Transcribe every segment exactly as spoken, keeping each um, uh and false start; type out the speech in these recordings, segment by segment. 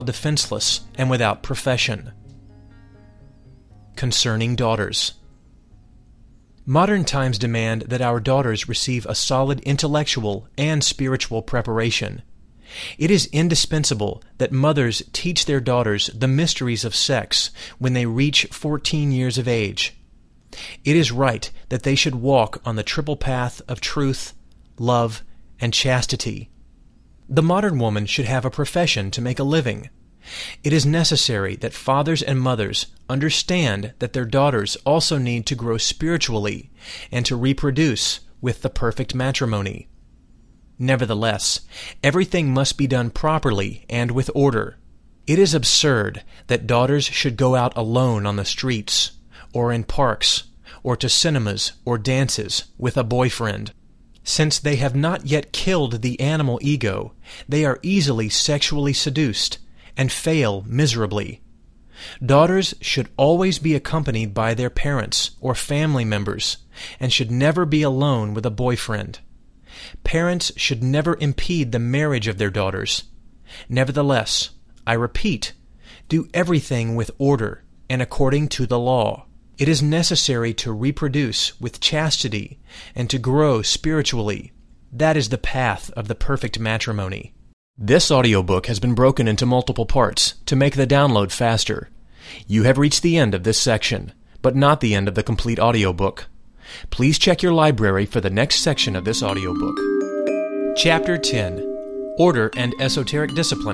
defenseless and without profession. Concerning daughters. Modern times demand that our daughters receive a solid intellectual and spiritual preparation. It is indispensable that mothers teach their daughters the mysteries of sex when they reach fourteen years of age. It is right that they should walk on the triple path of truth, love, and chastity. The modern woman should have a profession to make a living. It is necessary that fathers and mothers understand that their daughters also need to grow spiritually and to reproduce with the perfect matrimony. Nevertheless, everything must be done properly and with order. It is absurd that daughters should go out alone on the streets, or in parks, or to cinemas or dances with a boyfriend. Since they have not yet killed the animal ego, they are easily sexually seduced and fail miserably. Daughters should always be accompanied by their parents or family members, and should never be alone with a boyfriend. Parents should never impede the marriage of their daughters. Nevertheless, I repeat, do everything with order and according to the law. It is necessary to reproduce with chastity and to grow spiritually. That is the path of the perfect matrimony. This audiobook has been broken into multiple parts to make the download faster. You have reached the end of this section, but not the end of the complete audiobook. Please check your library for the next section of this audiobook. Chapter ten. Order and Esoteric Discipline.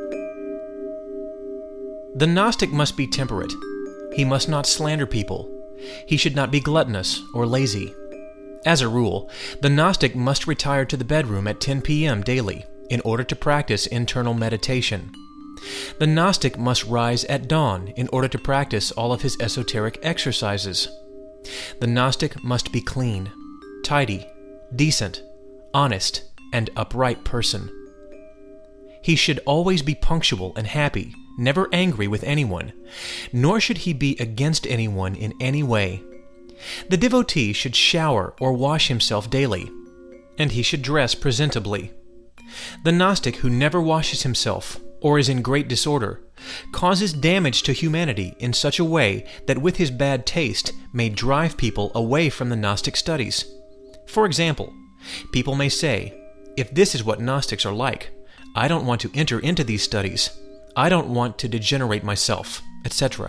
The Gnostic must be temperate. He must not slander people. He should not be gluttonous or lazy. As a rule, the Gnostic must retire to the bedroom at ten p.m. daily in order to practice internal meditation. The Gnostic must rise at dawn in order to practice all of his esoteric exercises. The Gnostic must be clean, tidy, decent, honest, and upright person. He should always be punctual and happy, never angry with anyone, nor should he be against anyone in any way. The devotee should shower or wash himself daily, and he should dress presentably. The Gnostic who never washes himself, or is in great disorder, causes damage to humanity in such a way that with his bad taste may drive people away from the Gnostic studies. For example, people may say, if this is what Gnostics are like, I don't want to enter into these studies. I don't want to degenerate myself, et cetera.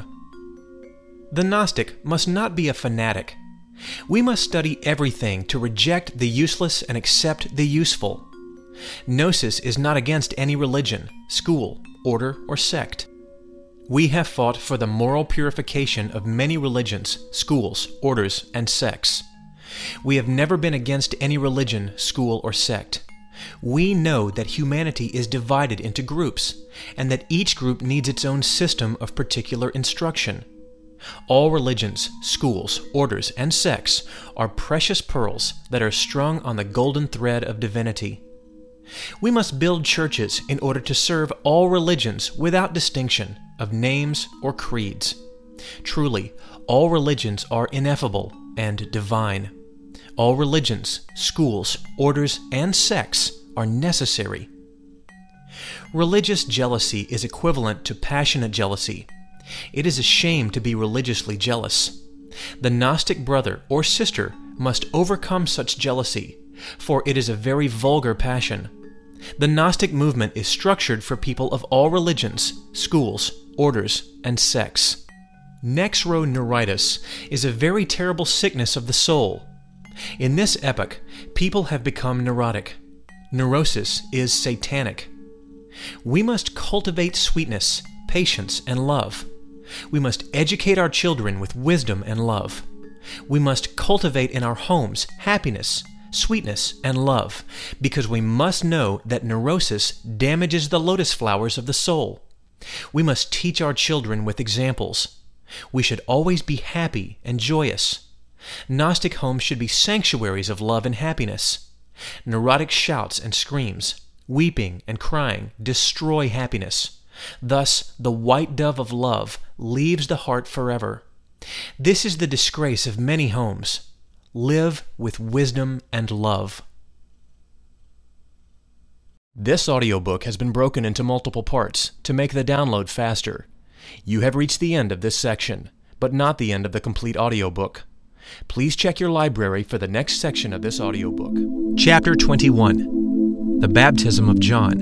The Gnostic must not be a fanatic. We must study everything to reject the useless and accept the useful. Gnosis is not against any religion, school, order, or sect. We have fought for the moral purification of many religions, schools, orders, and sects. We have never been against any religion, school, or sect. We know that humanity is divided into groups, and that each group needs its own system of particular instruction. All religions, schools, orders, and sects are precious pearls that are strung on the golden thread of divinity. We must build churches in order to serve all religions without distinction of names or creeds. Truly, all religions are ineffable and divine. All religions, schools, orders, and sects are necessary. Religious jealousy is equivalent to passionate jealousy. It is a shame to be religiously jealous. The Gnostic brother or sister must overcome such jealousy, for it is a very vulgar passion. The Gnostic movement is structured for people of all religions, schools, orders, and sects. Nexroneuritis is a very terrible sickness of the soul. In this epoch, people have become neurotic. Neurosis is satanic. We must cultivate sweetness, patience, and love. We must educate our children with wisdom and love. We must cultivate in our homes happiness, sweetness, and love, because we must know that neurosis damages the lotus flowers of the soul. We must teach our children with examples. We should always be happy and joyous. Gnostic homes should be sanctuaries of love and happiness. Neurotic shouts and screams, weeping and crying destroy happiness. Thus, the white dove of love leaves the heart forever. This is the disgrace of many homes. Live with wisdom and love. This audiobook has been broken into multiple parts to make the download faster. You have reached the end of this section, but not the end of the complete audiobook. Please check your library for the next section of this audiobook. Chapter twenty-one. The Baptism of John.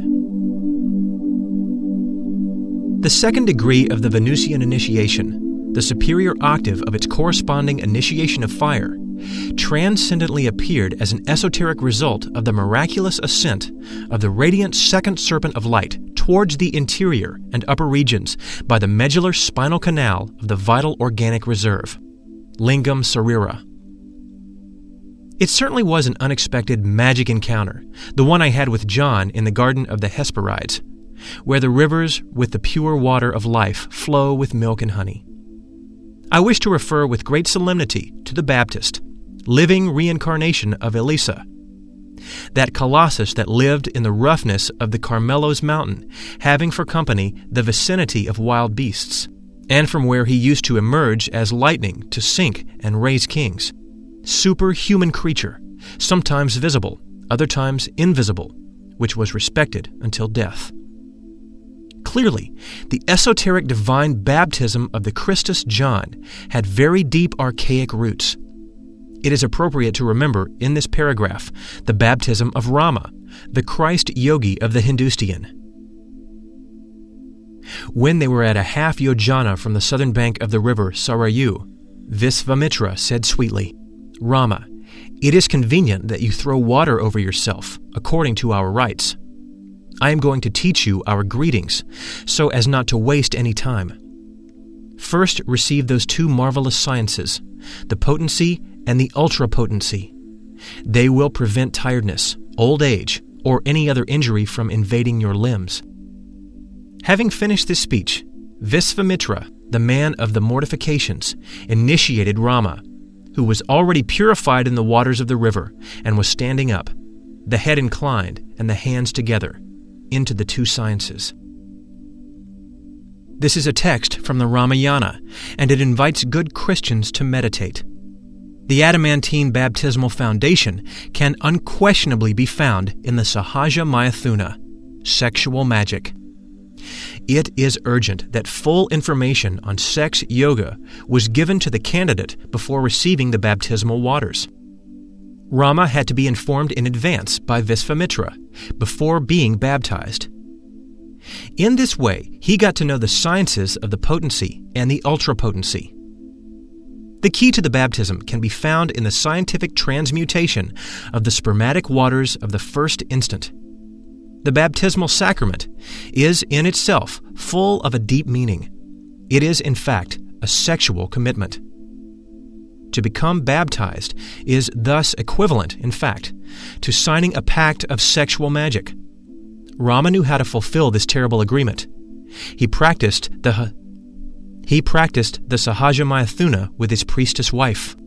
The second degree of the Venusian initiation, the superior octave of its corresponding initiation of fire, transcendently appeared as an esoteric result of the miraculous ascent of the radiant second serpent of light towards the interior and upper regions by the medullar spinal canal of the vital organic reserve, lingam sarira. It certainly was an unexpected magic encounter, the one I had with John in the Garden of the Hesperides, where the rivers with the pure water of life flow with milk and honey. I wish to refer with great solemnity to the Baptist, living reincarnation of Elisa, that colossus that lived in the roughness of the Carmelos mountain, having for company the vicinity of wild beasts, and from where he used to emerge as lightning to sink and raise kings. Superhuman creature, sometimes visible, other times invisible, which was respected until death. Clearly, the esoteric divine baptism of the Christus John had very deep archaic roots. It is appropriate to remember in this paragraph the baptism of Rama, the Christ yogi of the Hindustian. When they were at a half yojana from the southern bank of the river Sarayu, Visvamitra said sweetly, "Rama, it is convenient that you throw water over yourself, according to our rites. I am going to teach you our greetings, so as not to waste any time. First receive those two marvelous sciences, the potency and the ultrapotency. They will prevent tiredness, old age, or any other injury from invading your limbs." Having finished this speech, Visvamitra, the man of the mortifications, initiated Rama, who was already purified in the waters of the river and was standing up, the head inclined and the hands together, into the two sciences. This is a text from the Ramayana, and it invites good Christians to meditate. The adamantine baptismal foundation can unquestionably be found in the Sahaja Mayathuna, sexual magic. It is urgent that full information on sex yoga was given to the candidate before receiving the baptismal waters. Rama had to be informed in advance by Visvamitra before being baptized. In this way, he got to know the sciences of the potency and the ultrapotency. The key to the baptism can be found in the scientific transmutation of the spermatic waters of the first instant. The baptismal sacrament is in itself full of a deep meaning. It is, in fact, a sexual commitment. To become baptized is thus equivalent, in fact, to signing a pact of sexual magic. Rama knew how to fulfill this terrible agreement. He practiced the he practiced the Sahaja Mayathuna with his priestess wife.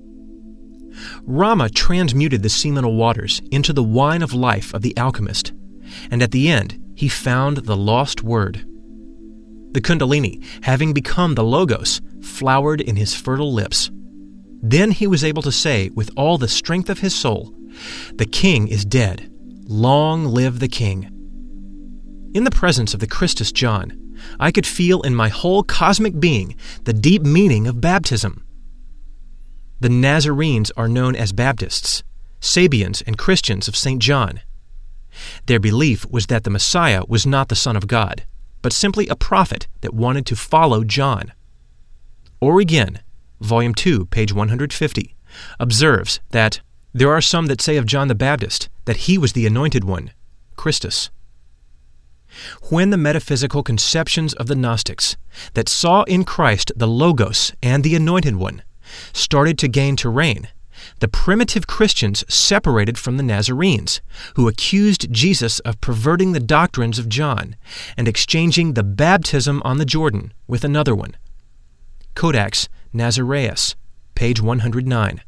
Rama transmuted the seminal waters into the wine of life of the alchemist, and at the end he found the lost word. The Kundalini, having become the Logos, flowered in his fertile lips. Then he was able to say with all the strength of his soul, "The king is dead. Long live the king." In the presence of the Christus John, I could feel in my whole cosmic being the deep meaning of baptism. The Nazarenes are known as Baptists, Sabians, and Christians of Saint John. Their belief was that the Messiah was not the Son of God, but simply a prophet that wanted to follow John. Origen, Volume two, page one hundred fifty, observes that there are some that say of John the Baptist that he was the anointed one, Christus. When the metaphysical conceptions of the Gnostics that saw in Christ the Logos and the Anointed One started to gain terrain, the primitive Christians separated from the Nazarenes, who accused Jesus of perverting the doctrines of John and exchanging the baptism on the Jordan with another one. Codex Nazareus, page one hundred nine.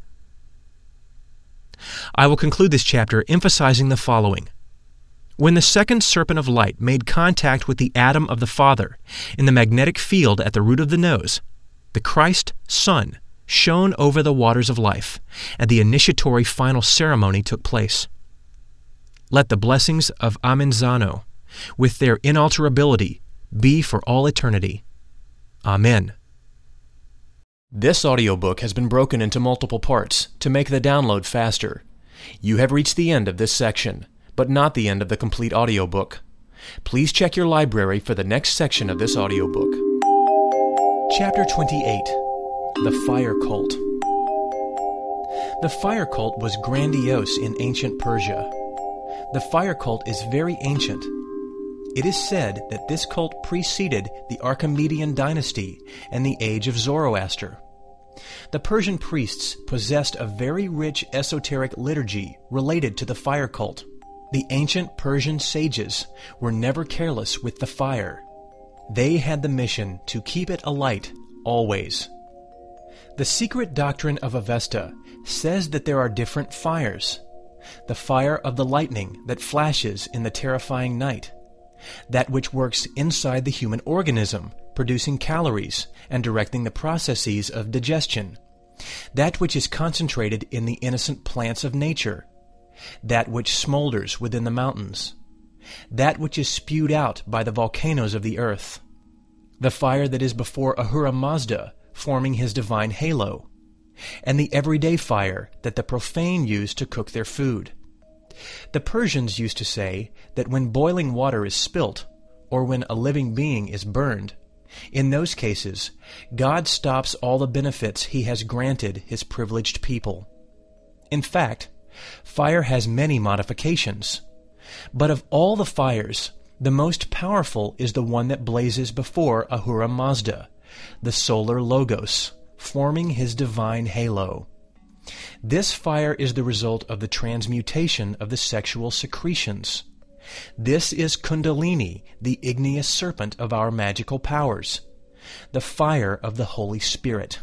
I will conclude this chapter emphasizing the following. When the second serpent of light made contact with the atom of the Father in the magnetic field at the root of the nose, the Christ Son shone over the waters of life, and the initiatory final ceremony took place. Let the blessings of Amenzano, with their inalterability, be for all eternity. Amen. This audiobook has been broken into multiple parts to make the download faster. You have reached the end of this section, but not the end of the complete audiobook. Please check your library for the next section of this audiobook. Chapter twenty-eight. The Fire Cult. The fire cult was grandiose in ancient Persia. The fire cult is very ancient. It is said that this cult preceded the Archimedean dynasty and the age of Zoroaster. The Persian priests possessed a very rich esoteric liturgy related to the fire cult. The ancient Persian sages were never careless with the fire. They had the mission to keep it alight always. The secret doctrine of Avesta says that there are different fires. The fire of the lightning that flashes in the terrifying night. That which works inside the human organism, producing calories and directing the processes of digestion. That which is concentrated in the innocent plants of nature. That which smolders within the mountains. That which is spewed out by the volcanoes of the earth. The fire that is before Ahura Mazda, forming his divine halo. And the everyday fire that the profane use to cook their food. The Persians used to say that when boiling water is spilt, or when a living being is burned, in those cases, God stops all the benefits he has granted his privileged people. In fact, fire has many modifications. But of all the fires, the most powerful is the one that blazes before Ahura Mazda, the solar Logos, forming his divine halo. This fire is the result of the transmutation of the sexual secretions. This is Kundalini, the igneous serpent of our magical powers, the fire of the Holy Spirit.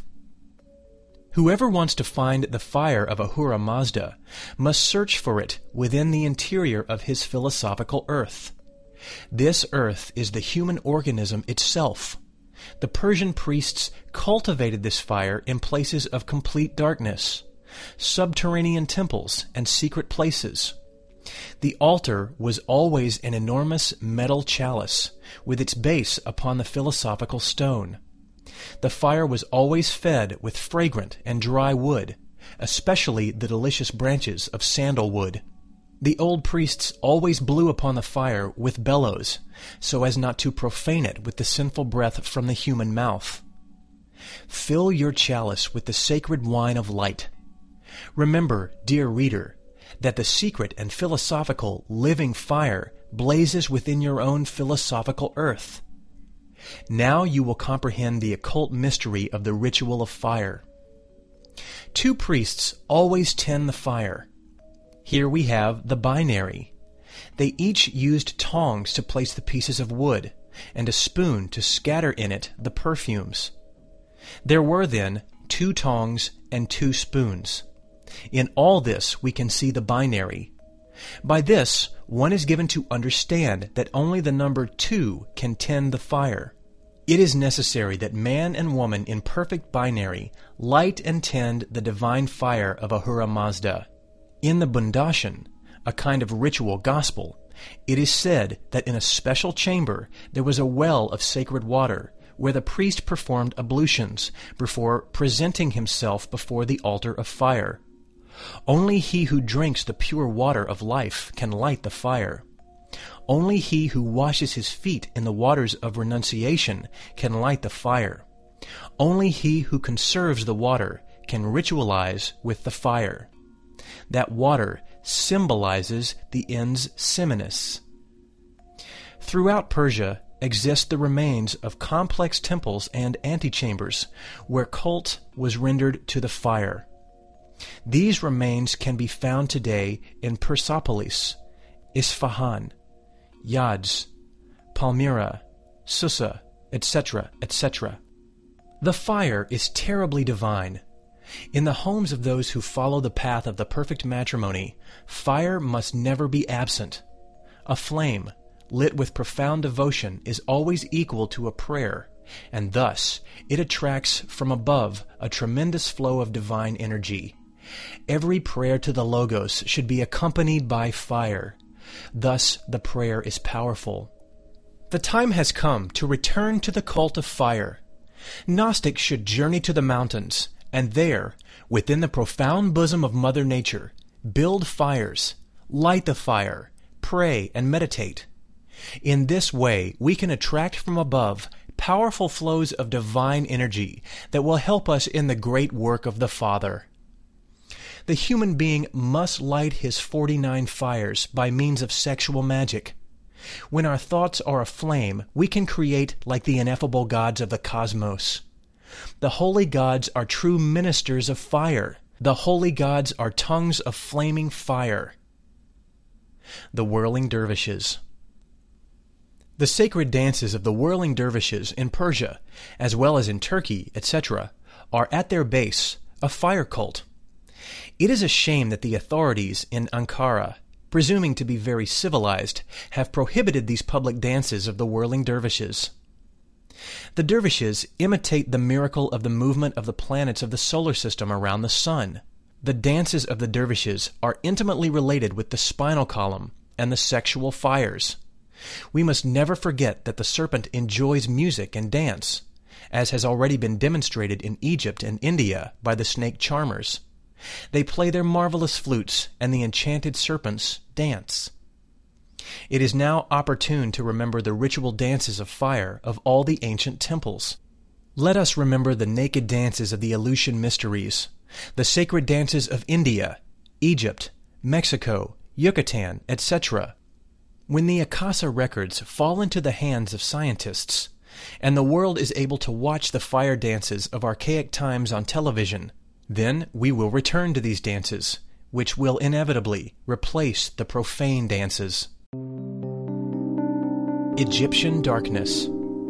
Whoever wants to find the fire of Ahura Mazda must search for it within the interior of his philosophical earth. This earth is the human organism itself. The Persian priests cultivated this fire in places of complete darkness, subterranean temples and secret places. The altar was always an enormous metal chalice, with its base upon the philosophical stone. The fire was always fed with fragrant and dry wood, especially the delicious branches of sandalwood. The old priests always blew upon the fire with bellows, so as not to profane it with the sinful breath from the human mouth. Fill your chalice with the sacred wine of light. Remember, dear reader, that the secret and philosophical living fire blazes within your own philosophical earth. Now you will comprehend the occult mystery of the ritual of fire. Two priests always tend the fire. Here we have the binary. They each used tongs to place the pieces of wood, and a spoon to scatter in it the perfumes. There were then two tongs and two spoons. In all this we can see the binary. By this, one is given to understand that only the number two can tend the fire. It is necessary that man and woman in perfect binary light and tend the divine fire of Ahura Mazda. In the Bundashan, a kind of ritual gospel, it is said that in a special chamber there was a well of sacred water, where the priest performed ablutions before presenting himself before the altar of fire. Only he who drinks the pure water of life can light the fire. Only he who washes his feet in the waters of renunciation can light the fire. Only he who conserves the water can ritualize with the fire. That water symbolizes the ens seminis. Throughout Persia exist the remains of complex temples and antechambers where cult was rendered to the fire. These remains can be found today in Persepolis, Isfahan, Yazd, Palmyra, Susa, et cetera, et cetera. The fire is terribly divine. In the homes of those who follow the path of the perfect matrimony, fire must never be absent. A flame, lit with profound devotion, is always equal to a prayer, and thus it attracts from above a tremendous flow of divine energy. Every prayer to the Logos should be accompanied by fire, Thus, the prayer is powerful. The time has come to return to the cult of fire. Gnostics should journey to the mountains, and there, within the profound bosom of Mother Nature, build fires, light the fire, pray and meditate. In this way, we can attract from above powerful flows of divine energy that will help us in the great work of the Father. The human being must light his forty-nine fires by means of sexual magic. When our thoughts are aflame, we can create like the ineffable gods of the cosmos. The holy gods are true ministers of fire. The holy gods are tongues of flaming fire. The Whirling Dervishes. The sacred dances of the whirling dervishes in Persia, as well as in Turkey, et cetera, are at their base a fire cult. It is a shame that the authorities in Ankara, presuming to be very civilized, have prohibited these public dances of the whirling dervishes. The dervishes imitate the miracle of the movement of the planets of the solar system around the sun. The dances of the dervishes are intimately related with the spinal column and the sexual fires. We must never forget that the serpent enjoys music and dance, as has already been demonstrated in Egypt and India by the snake charmers. They play their marvelous flutes, and the enchanted serpents dance. It is now opportune to remember the ritual dances of fire of all the ancient temples. Let us remember the naked dances of the Eleusinian mysteries, the sacred dances of India, Egypt, Mexico, Yucatan, et cetera. When the Akasa records fall into the hands of scientists, and the world is able to watch the fire dances of archaic times on television, then we will return to these dances, which will inevitably replace the profane dances. Egyptian darkness.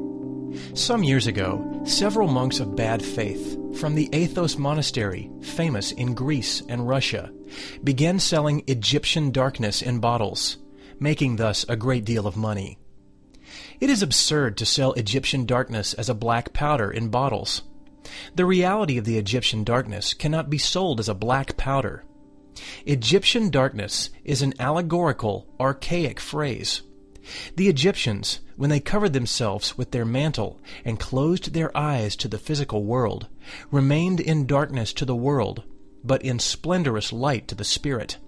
Some years ago, several monks of bad faith from the Athos monastery, famous in Greece and Russia, began selling Egyptian darkness in bottles, making thus a great deal of money. It is absurd to sell Egyptian darkness as a black powder in bottles. The reality of the Egyptian darkness cannot be sold as a black powder. Egyptian darkness is an allegorical, archaic phrase. The Egyptians, when they covered themselves with their mantle and closed their eyes to the physical world, remained in darkness to the world, but in splendorous light to the spirit.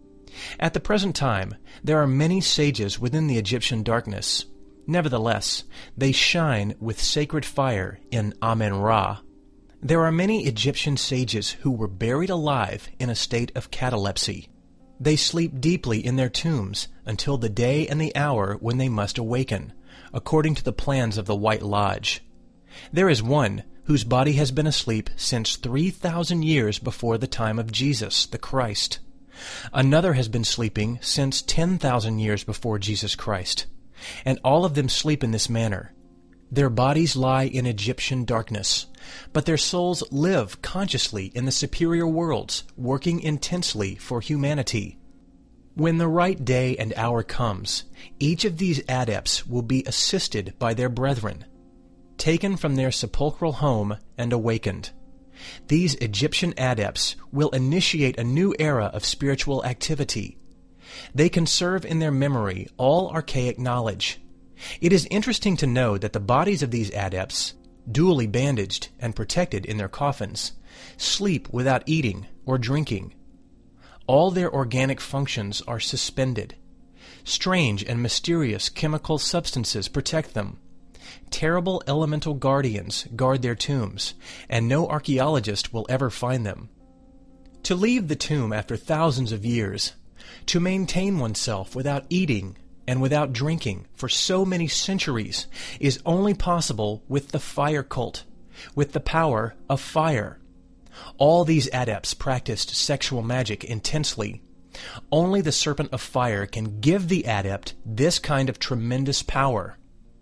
At the present time, there are many sages within the Egyptian darkness. Nevertheless, they shine with sacred fire in Amen-Ra. There are many Egyptian sages who were buried alive in a state of catalepsy. They sleep deeply in their tombs until the day and the hour when they must awaken, according to the plans of the White Lodge. There is one whose body has been asleep since three thousand years before the time of Jesus, the Christ. Another has been sleeping since ten thousand years before Jesus Christ. And all of them sleep in this manner. Their bodies lie in Egyptian darkness, but their souls live consciously in the superior worlds, working intensely for humanity. When the right day and hour comes, each of these adepts will be assisted by their brethren, taken from their sepulchral home and awakened. These Egyptian adepts will initiate a new era of spiritual activity. They conserve in their memory all archaic knowledge. It is interesting to know that the bodies of these adepts, duly bandaged and protected in their coffins, sleep without eating or drinking. All their organic functions are suspended. Strange and mysterious chemical substances protect them. Terrible elemental guardians guard their tombs, and no archaeologist will ever find them. To leave the tomb after thousands of years, to maintain oneself without eating and without drinking for so many centuries is only possible with the fire cult, with the power of fire. All these adepts practiced sexual magic intensely. Only the serpent of fire can give the adept this kind of tremendous power.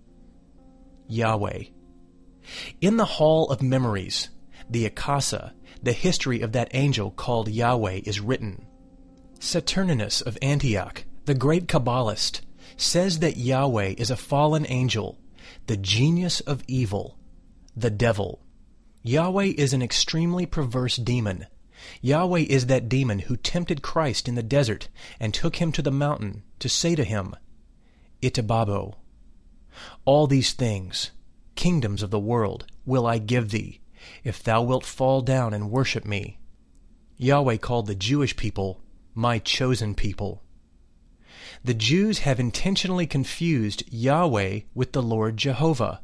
Yahweh. In the Hall of Memories, the Akasa, the history of that angel called Yahweh is written. Saturninus of Antioch, the great Kabbalist, says that Yahweh is a fallen angel, the genius of evil, the devil. Yahweh is an extremely perverse demon, Yahweh is that demon who tempted Christ in the desert and took him to the mountain to say to him, Itababo, all these things, kingdoms of the world, will I give thee, if thou wilt fall down and worship me. Yahweh called the Jewish people, my chosen people. The Jews have intentionally confused Yahweh with the Lord Jehovah.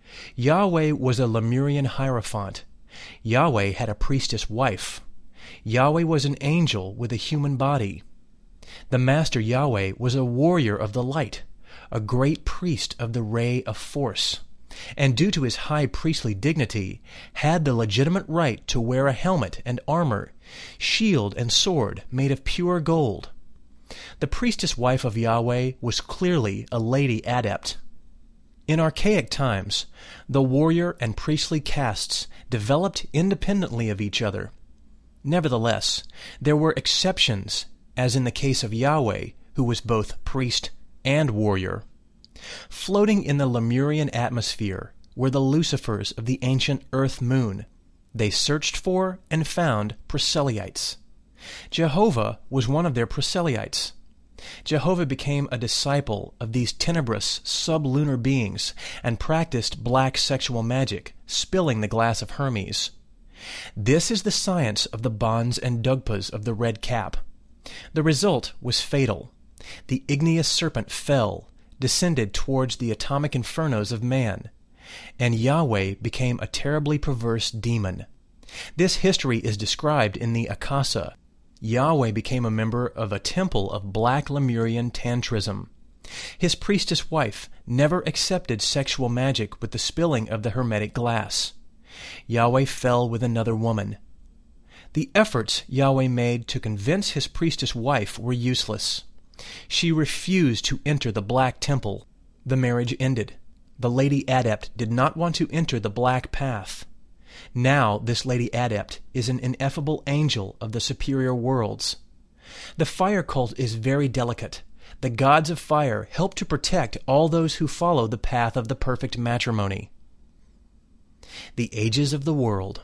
Yahweh was a Lemurian hierophant. Yahweh had a priestess wife. Yahweh was an angel with a human body. The Master Yahweh was a warrior of the light, a great priest of the ray of force, and due to his high priestly dignity, had the legitimate right to wear a helmet and armor, shield and sword made of pure gold. The priestess wife of Yahweh was clearly a lady adept. In archaic times, the warrior and priestly castes developed independently of each other. Nevertheless, there were exceptions, as in the case of Yahweh, who was both priest and warrior. Floating in the Lemurian atmosphere were the Lucifers of the ancient earth-moon. They searched for and found proselytes. Jehovah was one of their proselytes. Jehovah became a disciple of these tenebrous sublunar beings and practiced black sexual magic, spilling the glass of Hermes. This is the science of the Bons and Dugpas of the Red Cap. The result was fatal. The igneous serpent fell, descended towards the atomic infernos of man, and Yahweh became a terribly perverse demon. This history is described in the Akasa. Yahweh became a member of a temple of black Lemurian tantrism. His priestess wife never accepted sexual magic with the spilling of the hermetic glass. Yahweh fell with another woman. The efforts Yahweh made to convince his priestess wife were useless. She refused to enter the black temple. The marriage ended. The lady adept did not want to enter the black path. Now this lady adept is an ineffable angel of the superior worlds. The fire cult is very delicate. The gods of fire help to protect all those who follow the path of the perfect matrimony. The ages of the world.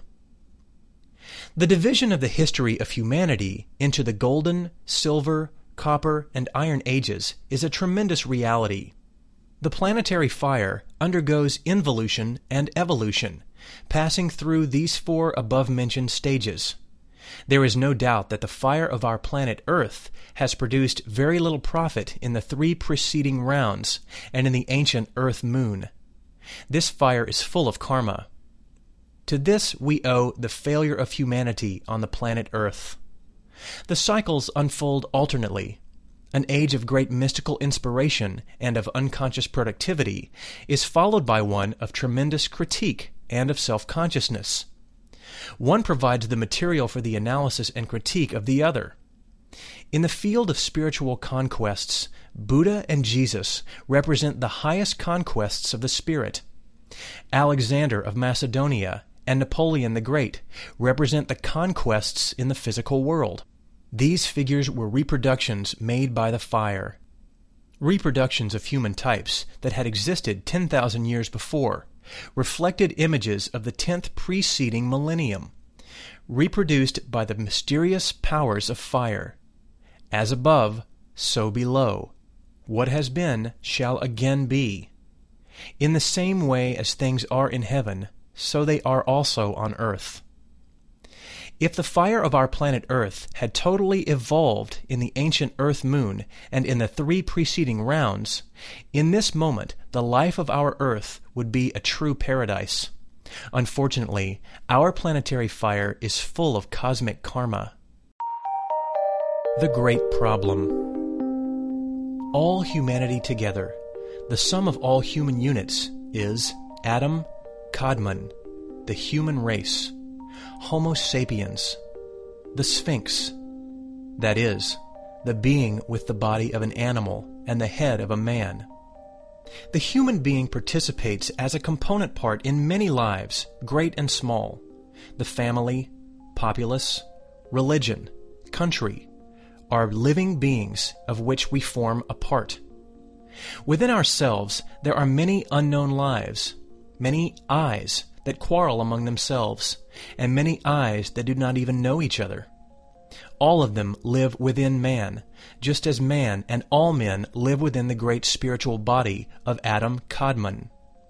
The division of the history of humanity into the golden, silver, copper, and iron ages is a tremendous reality. The planetary fire undergoes involution and evolution, passing through these four above-mentioned stages. There is no doubt that the fire of our planet Earth has produced very little profit in the three preceding rounds and in the ancient Earth-Moon. This fire is full of karma. To this we owe the failure of humanity on the planet Earth. The cycles unfold alternately. An age of great mystical inspiration and of unconscious productivity is followed by one of tremendous critique and of self-consciousness. One provides the material for the analysis and critique of the other. In the field of spiritual conquests, Buddha and Jesus represent the highest conquests of the spirit. Alexander of Macedonia and Napoleon the Great represent the conquests in the physical world. These figures were reproductions made by the fire. Reproductions of human types that had existed ten thousand years before, reflected images of the tenth preceding millennium, reproduced by the mysterious powers of fire. As above, so below. What has been shall again be. In the same way as things are in heaven, so they are also on earth. If the fire of our planet Earth had totally evolved in the ancient Earth-Moon and in the three preceding rounds, in this moment the life of our Earth would be a true paradise. Unfortunately, our planetary fire is full of cosmic karma. The Great Problem. All humanity together, the sum of all human units, is Adam Kadmon, the human race, Homo sapiens, the Sphinx, that is, the being with the body of an animal and the head of a man. The human being participates as a component part in many lives, great and small. The family, populace, religion, country, are living beings of which we form a part. Within ourselves there are many unknown lives, many I's that quarrel among themselves, and many eyes that do not even know each other. All of them live within man, just as man and all men live within the great spiritual body of Adam Kadmon.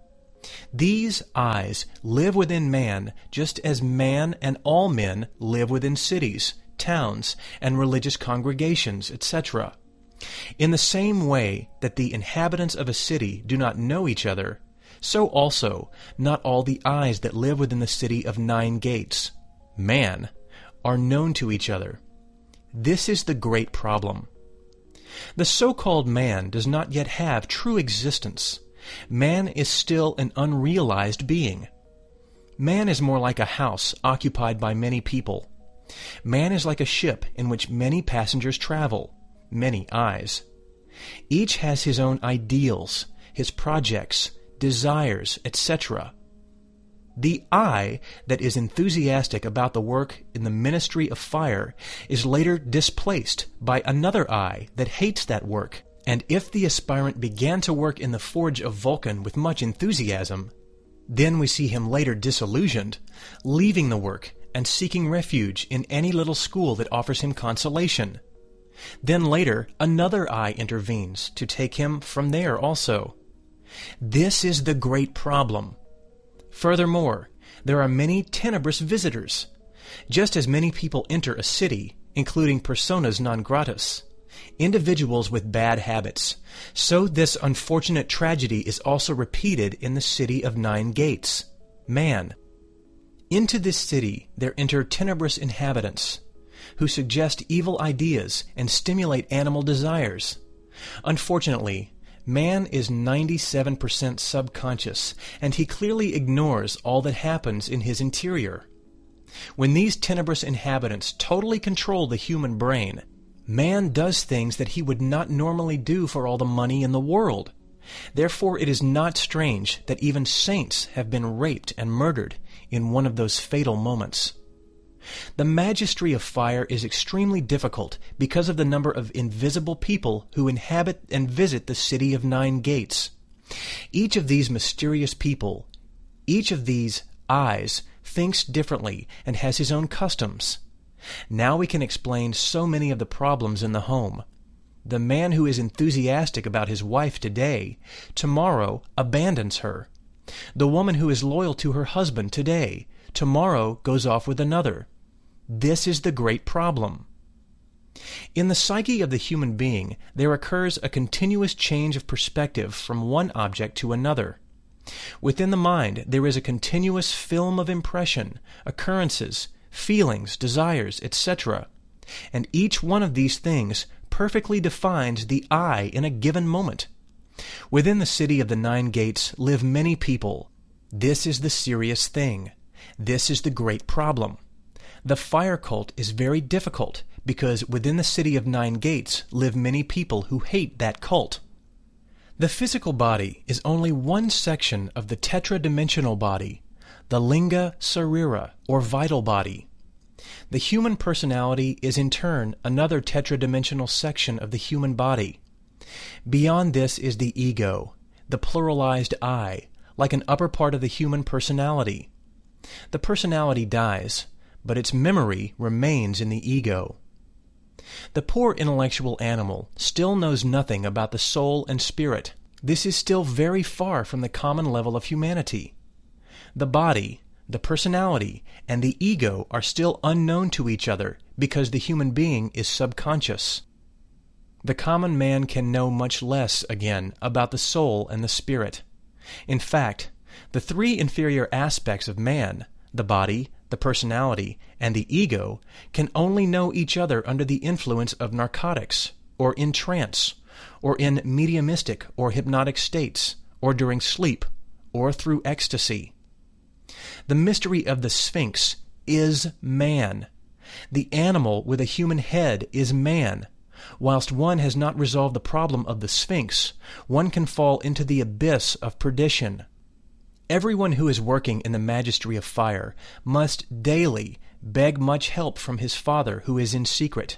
These eyes live within man just as man and all men live within cities, towns, and religious congregations, et cetera. In the same way that the inhabitants of a city do not know each other, so also not all the eyes that live within the city of nine gates, man, are known to each other. This is the great problem. The so-called man does not yet have true existence. Man is still an unrealized being. Man is more like a house occupied by many people. Man is like a ship in which many passengers travel, many eyes. Each has his own ideals, his projects, desires, et cetera. The I that is enthusiastic about the work in the ministry of fire is later displaced by another I that hates that work. And if the aspirant began to work in the forge of Vulcan with much enthusiasm, then we see him later disillusioned, leaving the work and seeking refuge in any little school that offers him consolation. Then later, another I intervenes to take him from there also. This is the great problem. Furthermore, there are many tenebrous visitors. Just as many people enter a city, including personas non gratas, individuals with bad habits, so this unfortunate tragedy is also repeated in the city of nine gates, man. Into this city there enter tenebrous inhabitants, who suggest evil ideas and stimulate animal desires. Unfortunately, man is ninety-seven percent subconscious, and he clearly ignores all that happens in his interior. When these tenebrous inhabitants totally control the human brain, man does things that he would not normally do for all the money in the world. Therefore it is not strange that even saints have been raped and murdered in one of those fatal moments. The magistry of fire is extremely difficult because of the number of invisible people who inhabit and visit the city of nine gates. Each of these mysterious people, each of these eyes, thinks differently and has his own customs. Now we can explain so many of the problems in the home. The man who is enthusiastic about his wife today, tomorrow abandons her. The woman who is loyal to her husband today, tomorrow goes off with another. This is the great problem. In the psyche of the human being, there occurs a continuous change of perspective from one object to another. Within the mind, there is a continuous film of impression, occurrences, feelings, desires, et cetera. And each one of these things perfectly defines the I in a given moment. Within the city of the nine gates live many people. This is the serious thing. This is the great problem. The fire cult is very difficult because within the city of nine gates live many people who hate that cult. The physical body is only one section of the tetradimensional body, the linga sarira, or vital body. The human personality is in turn another tetradimensional section of the human body. Beyond this is the ego, the pluralized I, like an upper part of the human personality. The personality dies, but its memory remains in the ego. The poor intellectual animal still knows nothing about the soul and spirit. This is still very far from the common level of humanity. The body, the personality, and the ego are still unknown to each other because the human being is subconscious. The common man can know much less, again, about the soul and the spirit. In fact, the three inferior aspects of man, the body, the personality, and the ego, can only know each other under the influence of narcotics, or in trance, or in mediumistic or hypnotic states, or during sleep, or through ecstasy. The mystery of the Sphinx is man. The animal with a human head is man. Whilst one has not resolved the problem of the Sphinx, one can fall into the abyss of perdition. Everyone who is working in the magistry of fire must daily beg much help from his Father who is in secret.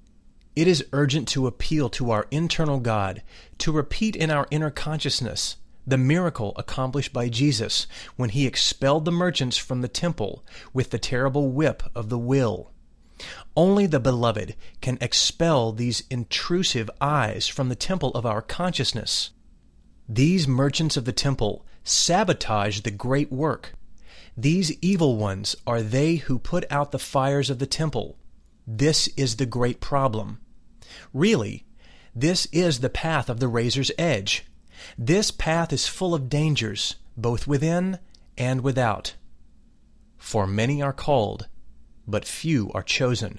It is urgent to appeal to our internal God, to repeat in our inner consciousness, the miracle accomplished by Jesus when he expelled the merchants from the temple with the terrible whip of the will. Only the Beloved can expel these intrusive eyes from the temple of our consciousness. These merchants of the temple sabotage the great work. These evil ones are they who put out the fires of the temple. This is the great problem. Really, this is the path of the razor's edge. This path is full of dangers, both within and without. For many are called, but few are chosen.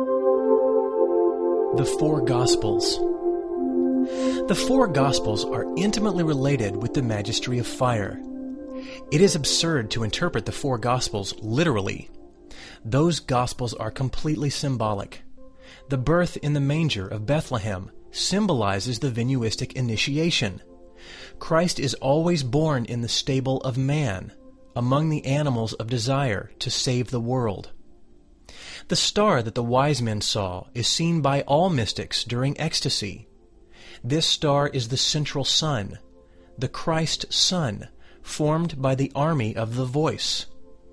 The Four Gospels. The four Gospels are intimately related with the Magistery of Fire. It is absurd to interpret the four Gospels literally. Those Gospels are completely symbolic. The birth in the manger of Bethlehem symbolizes the Venuistic initiation. Christ is always born in the stable of man, among the animals of desire, to save the world. The star that the wise men saw is seen by all mystics during ecstasy. This star is the central sun, the Christ Sun, formed by the army of the voice.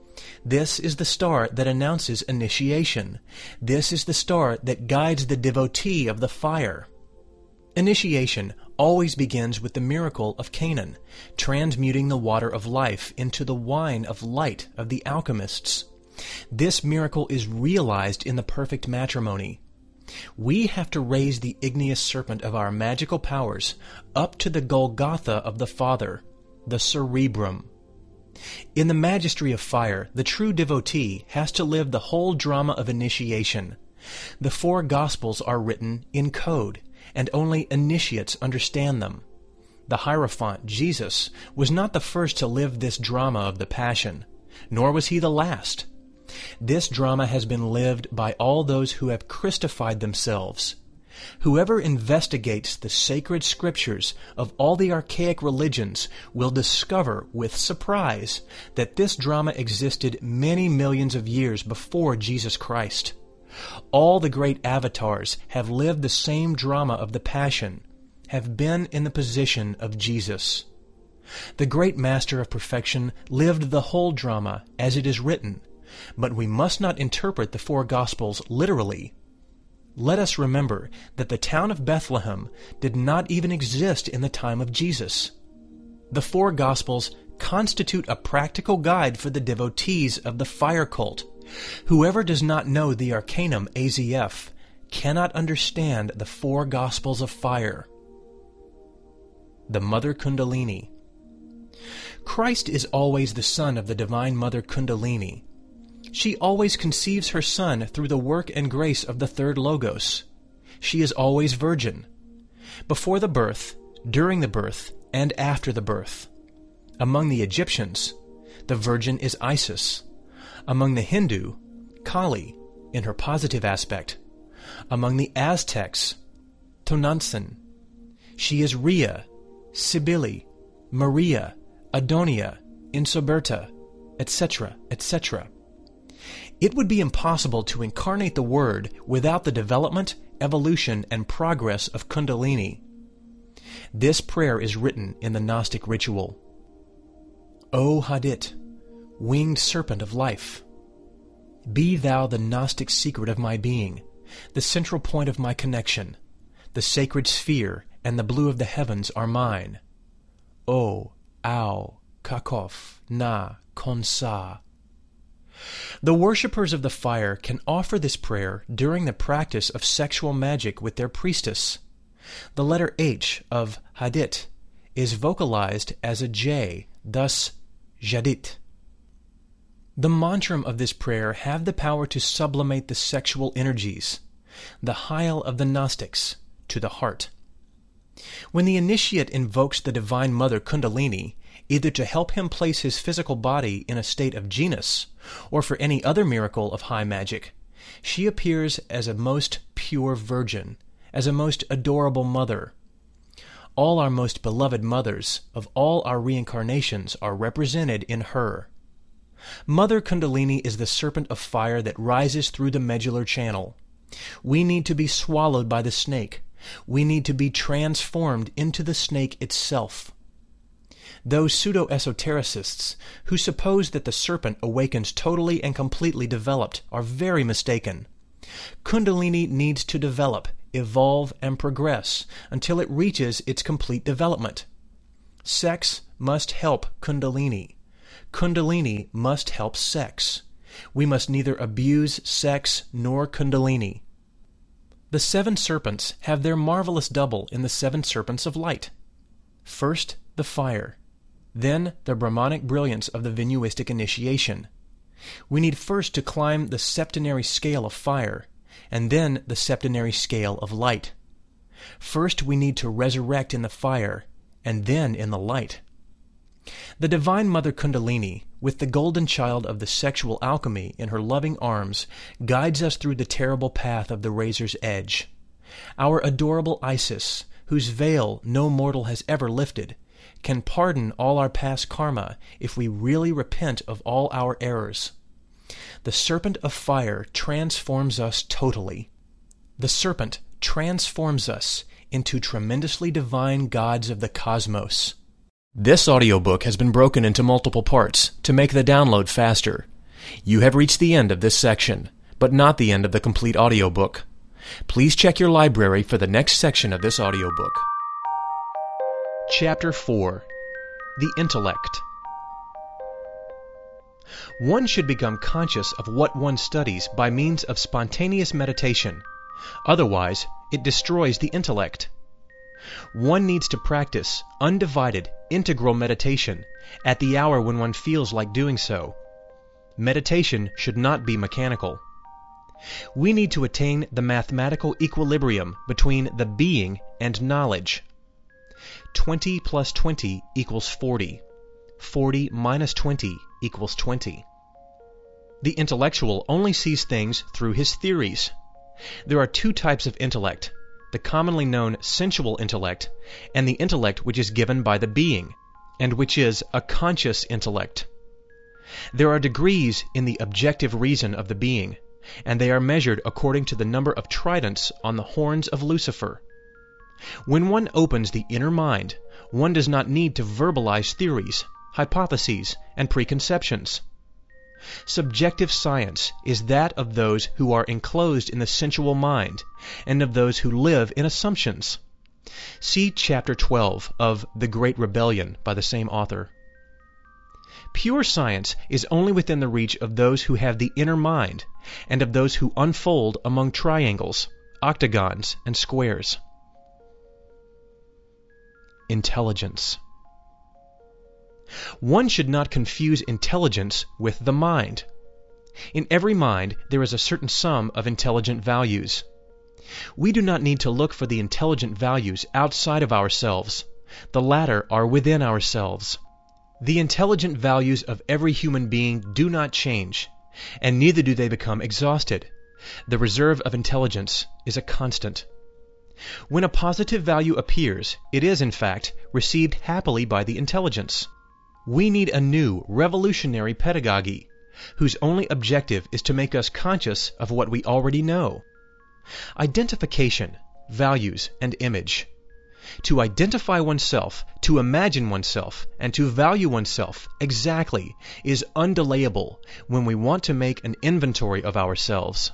This is the star that announces initiation. This is the star that guides the devotee of the fire. Initiation always begins with the miracle of Canaan, transmuting the water of life into the wine of light of the alchemists. This miracle is realized in the perfect matrimony. We have to raise the igneous serpent of our magical powers up to the Golgotha of the Father, the cerebrum. In the Magistery of Fire, the true devotee has to live the whole drama of initiation. The four Gospels are written in code, and only initiates understand them. The Hierophant, Jesus, was not the first to live this drama of the Passion, nor was he the last. This drama has been lived by all those who have Christified themselves. Whoever investigates the sacred scriptures of all the archaic religions will discover with surprise that this drama existed many millions of years before Jesus Christ. All the great avatars have lived the same drama of the Passion, have been in the position of Jesus. The great Master of Perfection lived the whole drama as it is written, but we must not interpret the four Gospels literally. Let us remember that the town of Bethlehem did not even exist in the time of Jesus. The four Gospels constitute a practical guide for the devotees of the fire cult. Whoever does not know the Arcanum A Z F cannot understand the four Gospels of fire. The Mother Kundalini. Christ is always the son of the Divine Mother Kundalini. She always conceives her Son through the work and grace of the third Logos. She is always virgin. Before the birth, during the birth, and after the birth. Among the Egyptians, the virgin is Isis. Among the Hindu, Kali, in her positive aspect. Among the Aztecs, Tonantzin. She is Rhea, Cybele, Maria, Adonia, Insoberta, et cetera, et cetera. It would be impossible to incarnate the Word without the development, evolution, and progress of Kundalini. This prayer is written in the Gnostic ritual. O Hadit, winged serpent of life, be thou the Gnostic secret of my being, the central point of my connection. The sacred sphere and the blue of the heavens are mine. O, Au, Kakof, Na, Konsa. The worshippers of the fire can offer this prayer during the practice of sexual magic with their priestess. The letter H of Hadit is vocalized as a J, thus Jadit. The mantram of this prayer have the power to sublimate the sexual energies, the Heil of the Gnostics, to the heart. When the initiate invokes the Divine Mother Kundalini, either to help him place his physical body in a state of genus, or for any other miracle of high magic, she appears as a most pure virgin, as a most adorable mother. All our most beloved mothers of all our reincarnations are represented in her. Mother Kundalini is the serpent of fire that rises through the medullary channel. We need to be swallowed by the snake. We need to be transformed into the snake itself. Those pseudo-esotericists who suppose that the serpent awakens totally and completely developed are very mistaken. Kundalini needs to develop, evolve, and progress until it reaches its complete development. Sex must help Kundalini. Kundalini must help sex. We must neither abuse sex nor Kundalini. The seven serpents have their marvelous double in the seven serpents of light. First, the fire. Then, the Brahmanic brilliance of the Vinyuistic initiation. We need first to climb the septenary scale of fire, and then the septenary scale of light. First, we need to resurrect in the fire, and then in the light. The Divine Mother Kundalini, with the golden child of the sexual alchemy in her loving arms, guides us through the terrible path of the razor's edge. Our adorable Isis, whose veil no mortal has ever lifted, can pardon all our past karma if we really repent of all our errors. The serpent of fire transforms us totally. The serpent transforms us into tremendously divine gods of the cosmos. This audiobook has been broken into multiple parts to make the download faster. You have reached the end of this section, but not the end of the complete audiobook. Please check your library for the next section of this audiobook. Chapter four. The Intellect. One should become conscious of what one studies by means of spontaneous meditation. Otherwise, it destroys the intellect. One needs to practice undivided, integral meditation at the hour when one feels like doing so. Meditation should not be mechanical. We need to attain the mathematical equilibrium between the being and knowledge. twenty plus twenty equals forty. forty minus twenty equals twenty. The intellectual only sees things through his theories. There are two types of intellect: the commonly known sensual intellect, and the intellect which is given by the being, and which is a conscious intellect. There are degrees in the objective reason of the being, and they are measured according to the number of tridents on the horns of Lucifer. When one opens the inner mind, one does not need to verbalize theories, hypotheses, and preconceptions. Subjective science is that of those who are enclosed in the sensual mind, and of those who live in assumptions. See Chapter twelve of The Great Rebellion by the same author. Pure science is only within the reach of those who have the inner mind, and of those who unfold among triangles, octagons, and squares. Intelligence. One should not confuse intelligence with the mind. In every mind there is a certain sum of intelligent values. We do not need to look for the intelligent values outside of ourselves. The latter are within ourselves. The intelligent values of every human being do not change, and neither do they become exhausted. The reserve of intelligence is a constant. When a positive value appears, it is, in fact, received happily by the intelligence. We need a new, revolutionary pedagogy, whose only objective is to make us conscious of what we already know. Identification, values, and image. To identify oneself, to imagine oneself, and to value oneself exactly is undelayable when we want to make an inventory of ourselves.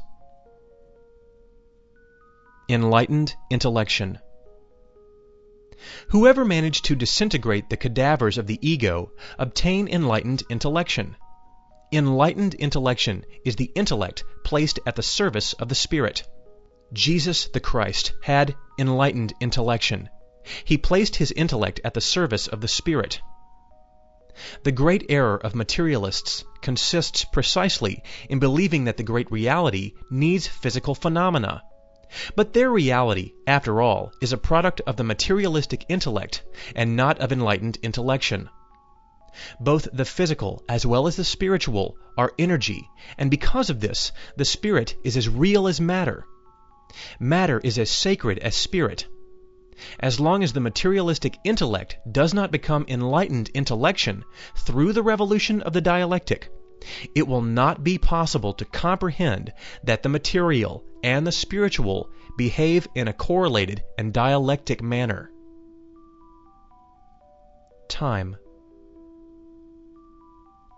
Enlightened intellection. Whoever managed to disintegrate the cadavers of the ego obtain enlightened intellection. Enlightened intellection is the intellect placed at the service of the Spirit. Jesus the Christ had enlightened intellection. He placed his intellect at the service of the Spirit. The great error of materialists consists precisely in believing that the great reality needs physical phenomena. But their reality, after all, is a product of the materialistic intellect and not of enlightened intellection. Both the physical as well as the spiritual are energy, and because of this, the spirit is as real as matter. Matter is as sacred as spirit. As long as the materialistic intellect does not become enlightened intellection through the revolution of the dialectic, it will not be possible to comprehend that the material and the spiritual behave in a correlated and dialectic manner. Time.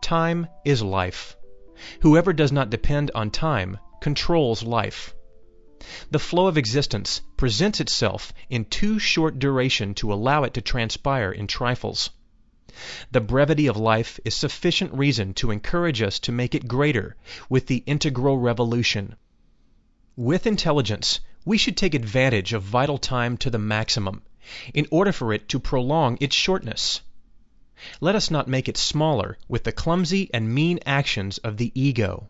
Time is life. Whoever does not depend on time controls life. The flow of existence presents itself in too short duration to allow it to transpire in trifles. The brevity of life is sufficient reason to encourage us to make it greater with the integral revolution. With intelligence, we should take advantage of vital time to the maximum, in order for it to prolong its shortness. Let us not make it smaller with the clumsy and mean actions of the ego.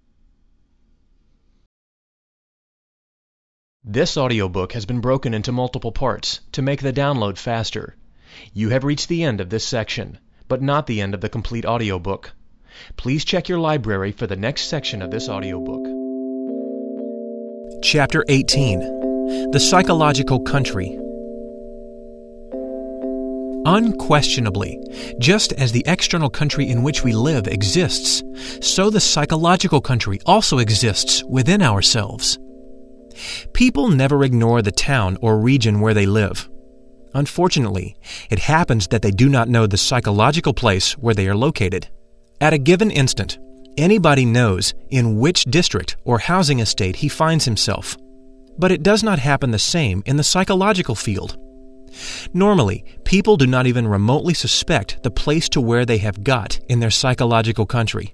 This audiobook has been broken into multiple parts to make the download faster. You have reached the end of this section, but not the end of the complete audiobook. Please check your library for the next section of this audiobook. Chapter eighteen. The Psychological Country. Unquestionably, just as the external country in which we live exists, so the psychological country also exists within ourselves. People never ignore the town or region where they live. Unfortunately, it happens that they do not know the psychological place where they are located. At a given instant, anybody knows in which district or housing estate he finds himself. But it does not happen the same in the psychological field. Normally, people do not even remotely suspect the place to where they have got in their psychological country.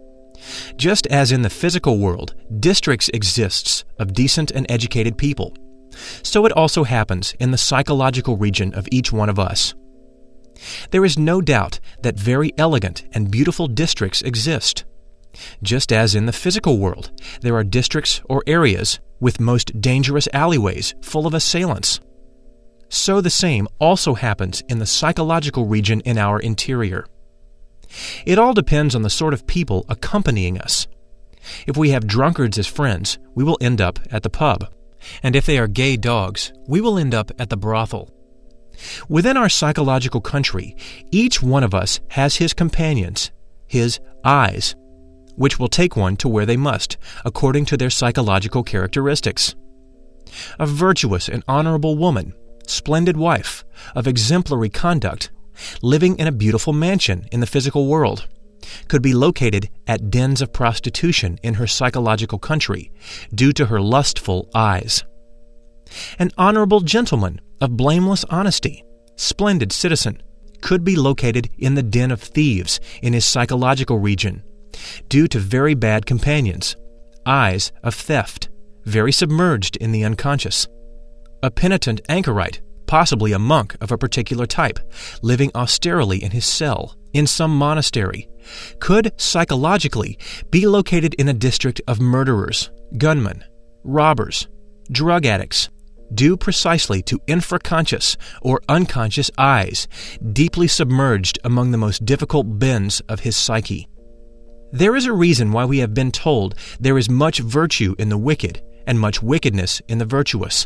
Just as in the physical world, districts exists of decent and educated people, so it also happens in the psychological region of each one of us. There is no doubt that very elegant and beautiful districts exist. Just as in the physical world, there are districts or areas with most dangerous alleyways full of assailants. So the same also happens in the psychological region in our interior. It all depends on the sort of people accompanying us. If we have drunkards as friends, we will end up at the pub. And if they are gay dogs, we will end up at the brothel. Within our psychological country, each one of us has his companions, his eyes, which will take one to where they must, according to their psychological characteristics. A virtuous and honorable woman, splendid wife, of exemplary conduct, living in a beautiful mansion in the physical world, could be located at dens of prostitution in her psychological country due to her lustful eyes. An honorable gentleman of blameless honesty, splendid citizen, could be located in the den of thieves in his psychological region due to very bad companions, eyes of theft, very submerged in the unconscious. A penitent anchorite, possibly a monk of a particular type, living austerely in his cell in some monastery, could psychologically be located in a district of murderers, gunmen, robbers, drug addicts, due precisely to infraconscious or unconscious eyes deeply submerged among the most difficult bends of his psyche. There is a reason why we have been told there is much virtue in the wicked and much wickedness in the virtuous.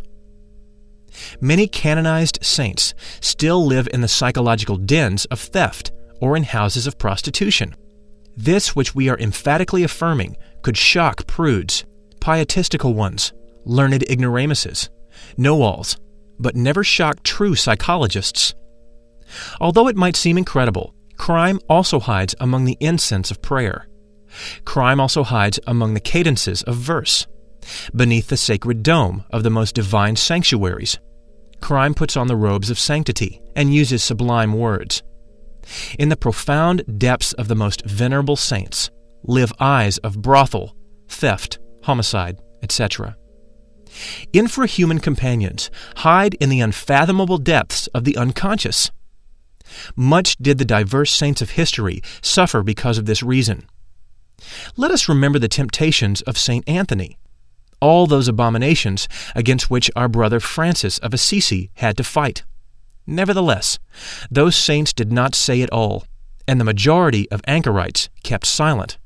Many canonized saints still live in the psychological dens of theft or in houses of prostitution. This which we are emphatically affirming could shock prudes, pietistical ones, learned ignoramuses, know-alls, but never shock true psychologists. Although it might seem incredible, crime also hides among the incense of prayer. Crime also hides among the cadences of verse. Beneath the sacred dome of the most divine sanctuaries, crime puts on the robes of sanctity and uses sublime words. In the profound depths of the most venerable saints live eyes of brothel, theft, homicide, et cetera. Infrahuman companions hide in the unfathomable depths of the unconscious. Much did the diverse saints of history suffer because of this reason. Let us remember the temptations of Saint Anthony, all those abominations against which our brother Francis of Assisi had to fight. Nevertheless, those saints did not say it all, and the majority of anchorites kept silent.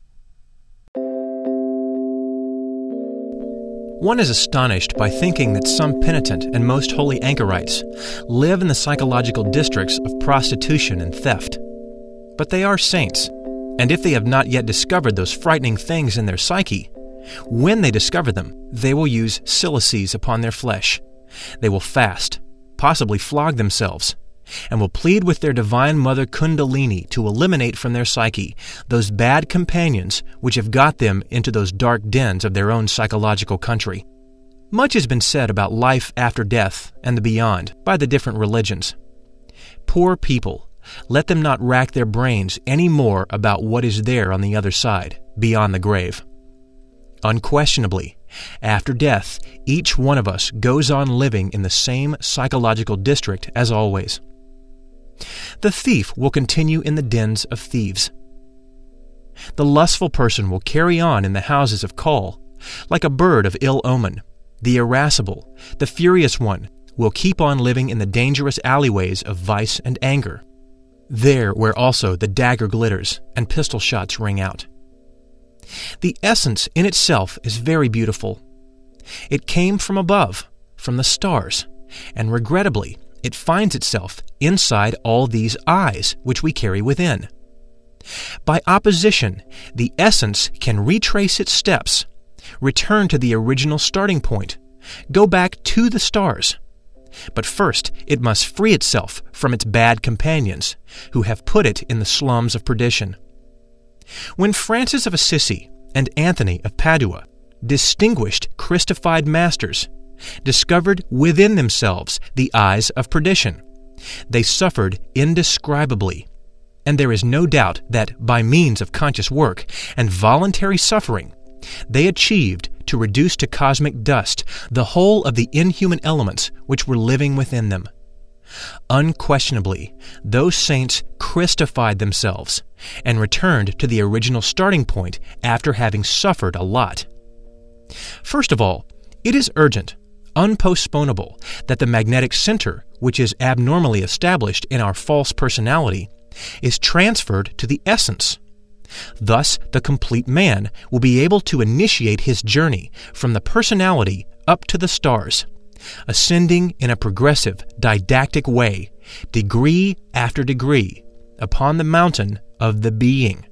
One is astonished by thinking that some penitent and most holy anchorites live in the psychological districts of prostitution and theft. But they are saints, and if they have not yet discovered those frightening things in their psyche, when they discover them, they will use silices upon their flesh. They will fast, possibly flog themselves, and will plead with their divine mother Kundalini to eliminate from their psyche those bad companions which have got them into those dark dens of their own psychological country. Much has been said about life after death and the beyond by the different religions. Poor people, let them not rack their brains any more about what is there on the other side, beyond the grave. Unquestionably, after death, each one of us goes on living in the same psychological district as always. The thief will continue in the dens of thieves. The lustful person will carry on in the houses of Kal, like a bird of ill omen. The irascible, the furious one, will keep on living in the dangerous alleyways of vice and anger, there where also the dagger glitters and pistol shots ring out. The essence in itself is very beautiful. It came from above, from the stars, and regrettably, it finds itself inside all these eyes which we carry within. By opposition, the essence can retrace its steps, return to the original starting point, go back to the stars. But first, it must free itself from its bad companions, who have put it in the slums of perdition. When Francis of Assisi and Anthony of Padua, distinguished Christified masters, discovered within themselves the eyes of perdition, they suffered indescribably, and there is no doubt that by means of conscious work and voluntary suffering, they achieved to reduce to cosmic dust the whole of the inhuman elements which were living within them. Unquestionably, those saints Christified themselves and returned to the original starting point after having suffered a lot. First of all, it is urgent, unpostponable, that the magnetic center, which is abnormally established in our false personality, is transferred to the essence. Thus, the complete man will be able to initiate his journey from the personality up to the stars, ascending in a progressive, didactic way, degree after degree, upon the mountain of the being.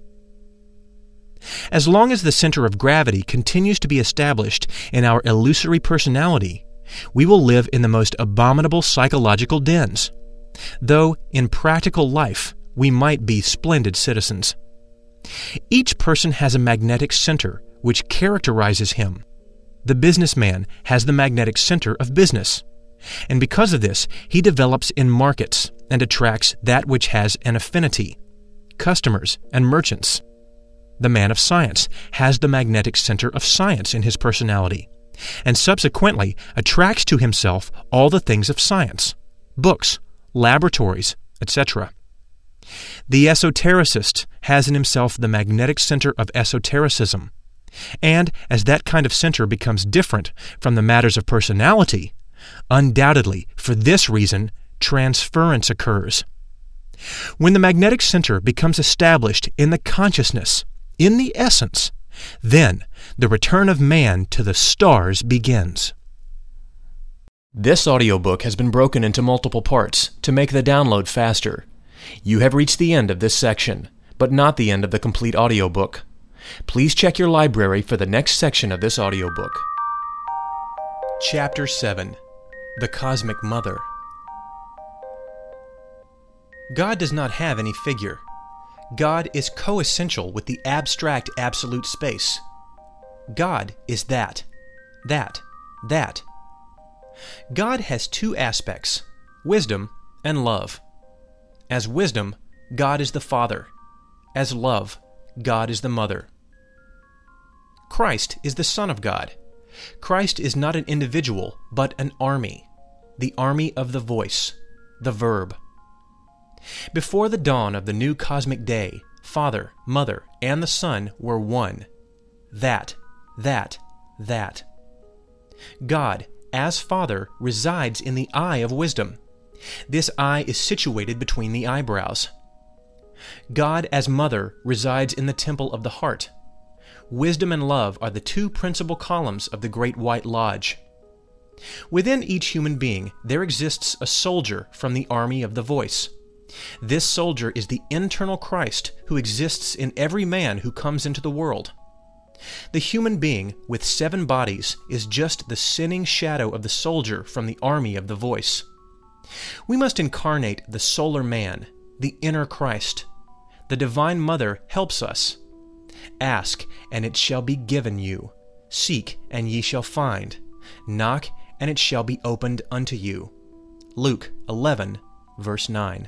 As long as the center of gravity continues to be established in our illusory personality, we will live in the most abominable psychological dens, though in practical life we might be splendid citizens. Each person has a magnetic center which characterizes him. The businessman has the magnetic center of business, and because of this, he develops in markets and attracts that which has an affinity, customers and merchants. The man of science has the magnetic center of science in his personality, and subsequently attracts to himself all the things of science, books, laboratories, et cetera. The esotericist has in himself the magnetic center of esotericism, and as that kind of center becomes different from the matters of personality, undoubtedly, for this reason, transference occurs. When the magnetic center becomes established in the consciousness, in the essence, then the return of man to the stars begins. This audiobook has been broken into multiple parts to make the download faster. You have reached the end of this section, but not the end of the complete audiobook. Please check your library for the next section of this audiobook. Chapter seven. The Cosmic Mother. God does not have any figure. God is coessential with the abstract absolute space. God is that, that, that. God has two aspects, wisdom and love. As wisdom, God is the Father. As love, God is the Mother. Christ is the Son of God. Christ is not an individual, but an army, the army of the voice, the verb. Before the dawn of the new cosmic day, Father, Mother, and the Son were one. That, that, that. God, as Father, resides in the eye of wisdom. This eye is situated between the eyebrows. God, as Mother, resides in the temple of the heart. Wisdom and love are the two principal columns of the Great White Lodge. Within each human being, there exists a soldier from the army of the voice. This soldier is the internal Christ who exists in every man who comes into the world. The human being, with seven bodies, is just the sinning shadow of the soldier from the army of the voice. We must incarnate the solar man, the inner Christ. The Divine Mother helps us. Ask, and it shall be given you. Seek, and ye shall find. Knock, and it shall be opened unto you. Luke eleven, verse nine.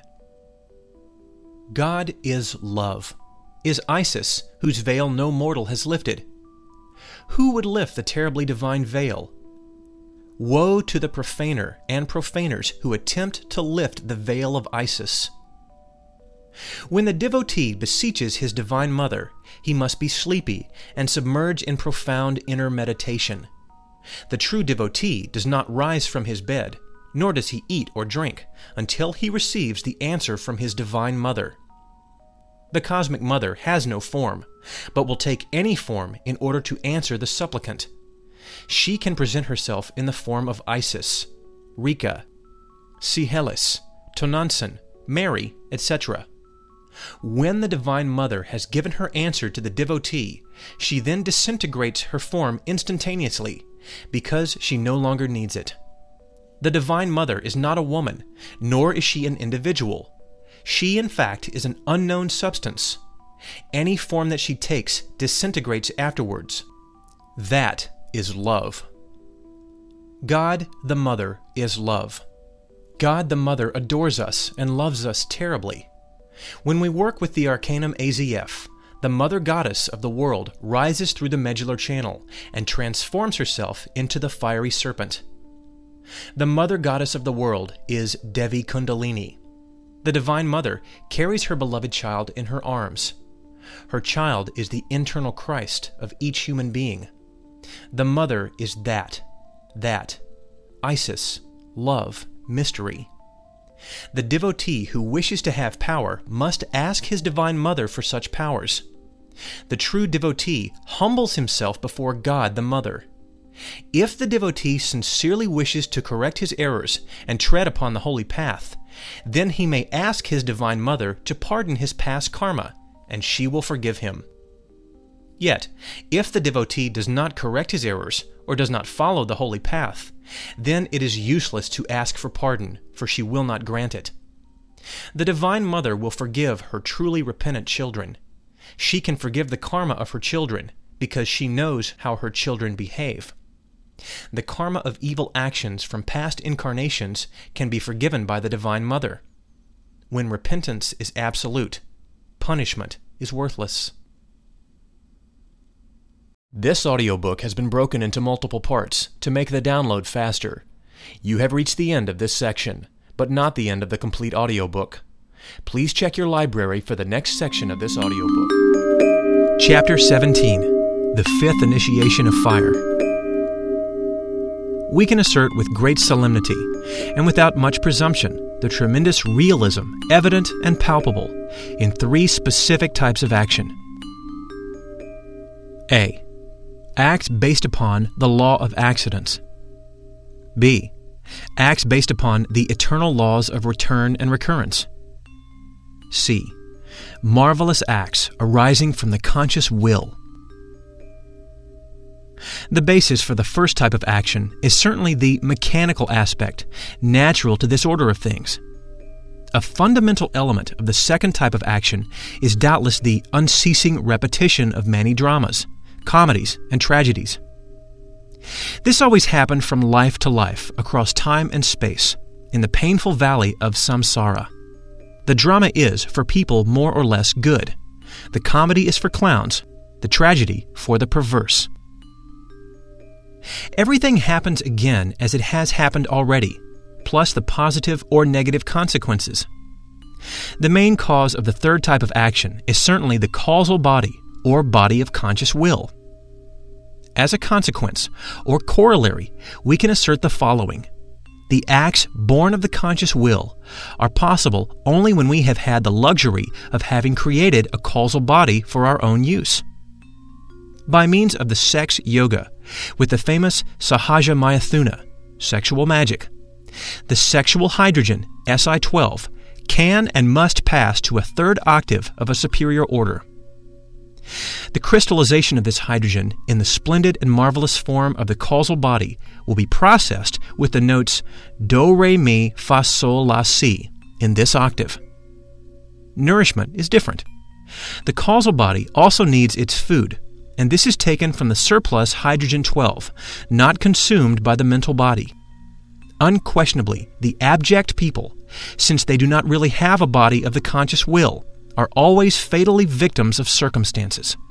God is love, is Isis, whose veil no mortal has lifted. Who would lift the terribly divine veil? Woe to the profaner and profaners who attempt to lift the veil of Isis. When the devotee beseeches his Divine Mother, he must be sleepy and submerge in profound inner meditation. The true devotee does not rise from his bed, nor does he eat or drink, until he receives the answer from his Divine Mother. The Cosmic Mother has no form, but will take any form in order to answer the supplicant. She can present herself in the form of Isis, Rika, Cihelis, Tonantzin, Mary, et cetera. When the Divine Mother has given her answer to the devotee, she then disintegrates her form instantaneously, because she no longer needs it. The Divine Mother is not a woman, nor is she an individual. She, in fact, is an unknown substance. Any form that she takes disintegrates afterwards. That is love. God the Mother is love. God the Mother adores us and loves us terribly. When we work with the Arcanum A Z F, the Mother Goddess of the world rises through the medullary channel and transforms herself into the fiery serpent. The Mother Goddess of the world is Devi Kundalini. The Divine Mother carries her beloved child in her arms. Her child is the internal Christ of each human being. The Mother is that, that, Isis, love, mystery. The devotee who wishes to have power must ask his Divine Mother for such powers. The true devotee humbles himself before God the Mother. If the devotee sincerely wishes to correct his errors and tread upon the holy path, then he may ask his Divine Mother to pardon his past karma, and she will forgive him. Yet, if the devotee does not correct his errors or does not follow the holy path, then it is useless to ask for pardon, for she will not grant it. The Divine Mother will forgive her truly repentant children. She can forgive the karma of her children because she knows how her children behave. The karma of evil actions from past incarnations can be forgiven by the Divine Mother. When repentance is absolute, punishment is worthless. This audiobook has been broken into multiple parts to make the download faster. You have reached the end of this section, but not the end of the complete audiobook. Please check your library for the next section of this audiobook. Chapter seventeen, The Fifth Initiation of Fire. We can assert with great solemnity, and without much presumption, the tremendous realism, evident and palpable, in three specific types of action. A. Acts based upon the law of accidents. B. Acts based upon the eternal laws of return and recurrence. C. Marvelous acts arising from the conscious will. The basis for the first type of action is certainly the mechanical aspect, natural to this order of things. A fundamental element of the second type of action is doubtless the unceasing repetition of many dramas, comedies, and tragedies. This always happened from life to life, across time and space, in the painful valley of samsara. The drama is, for people more or less good. The comedy is for clowns, the tragedy for the perverse. Everything happens again as it has happened already, plus the positive or negative consequences. The main cause of the third type of action is certainly the causal body, or body of conscious will. As a consequence, or corollary, we can assert the following. The acts born of the conscious will are possible only when we have had the luxury of having created a causal body for our own use. By means of the sex yoga, with the famous Sahaja Mayathuna, sexual magic, the sexual hydrogen, S I twelve, can and must pass to a third octave of a superior order. The crystallization of this hydrogen in the splendid and marvelous form of the causal body will be processed with the notes do, re, mi, fa, sol, la, si in this octave. Nourishment is different. The causal body also needs its food, and this is taken from the surplus hydrogen twelve, not consumed by the mental body. Unquestionably, the abject people, since they do not really have a body of the conscious will, are always fatally victims of circumstances.